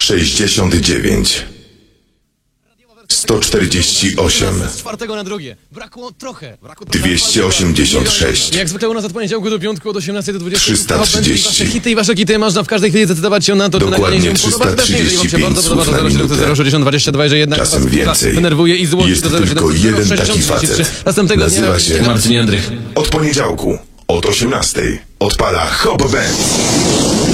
69 148 Z czwartego na drugie. Brakło trochę. 286 Jak zwykle u nas od poniedziałku do piątku od 18 do 20. 330. Wasze hity i wasze kity można w każdej chwili zdecydować się na to, czy Dokładnie nagranie się podoba, też nie, jeżeli wam się 335 bardzo podoba, słów na to 0,7, minutę. 0,60, że jednak Czasem was więcej. denerwuje i złości Jest do 0,7, tylko jeden taki 0,63. facet. Następnego Nazywa dnia się Marcin Jędrych. Od poniedziałku od 18 odpala Hop Band.